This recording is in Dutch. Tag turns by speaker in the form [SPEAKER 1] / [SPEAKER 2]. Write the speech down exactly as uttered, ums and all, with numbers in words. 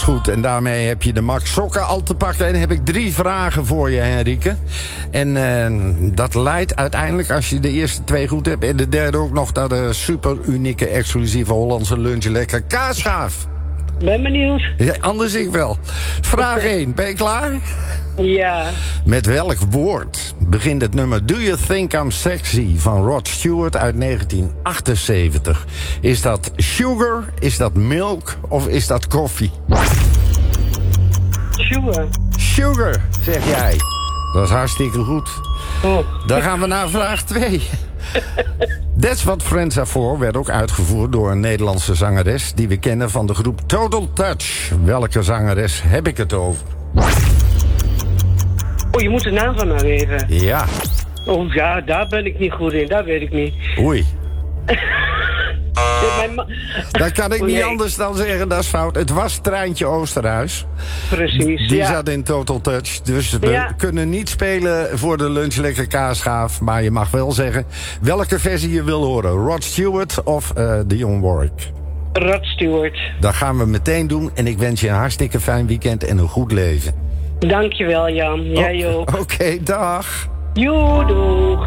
[SPEAKER 1] goed. En daarmee heb je de Max Sokken al te pakken. En heb ik drie vragen voor je, Henrike. En uh, dat leidt uiteindelijk, als je de eerste twee goed hebt... en de derde ook nog naar de super unieke, exclusieve Hollandse lunch lekker kaasschaaf.
[SPEAKER 2] Ben benieuwd.
[SPEAKER 1] Ja, anders ik wel. Vraag één, ben je klaar?
[SPEAKER 2] Ja.
[SPEAKER 1] Met welk woord begint het nummer Do You Think I'm Sexy van Rod Stewart uit negentien achtenzeventig? Is dat sugar, is dat milk of is dat koffie?
[SPEAKER 2] Sugar.
[SPEAKER 1] Sugar, zeg jij. Dat is hartstikke goed.
[SPEAKER 2] Oh.
[SPEAKER 1] Dan gaan we naar vraag twee. That's What Friends Are For werd ook uitgevoerd door een Nederlandse zangeres... die we kennen van de groep Total Touch. Welke zangeres heb ik het over?
[SPEAKER 2] Oh, je moet de naam van haar geven.
[SPEAKER 1] Ja.
[SPEAKER 2] Oh ja, daar ben ik niet goed in. Dat weet ik niet.
[SPEAKER 1] Oei.
[SPEAKER 2] Mijn ma-
[SPEAKER 1] Dat kan ik
[SPEAKER 2] oh,
[SPEAKER 1] niet
[SPEAKER 2] nee.
[SPEAKER 1] anders dan zeggen, dat is fout. Het was Treintje Oosterhuis.
[SPEAKER 2] Precies,
[SPEAKER 1] Die
[SPEAKER 2] ja.
[SPEAKER 1] zat in Total Touch. Dus we
[SPEAKER 2] Ja.
[SPEAKER 1] kunnen niet spelen voor de lunch lekker kaasschaaf. Maar je mag wel zeggen welke versie je wil horen. Rod Stewart of uh, Dionne Warwick.
[SPEAKER 2] Rod Stewart.
[SPEAKER 1] Dat gaan we meteen doen. En ik wens je een hartstikke fijn weekend en een goed leven.
[SPEAKER 2] Dankjewel, Jan. Jij ook.
[SPEAKER 1] Oké, okay, dag.
[SPEAKER 2] Joe, doeg.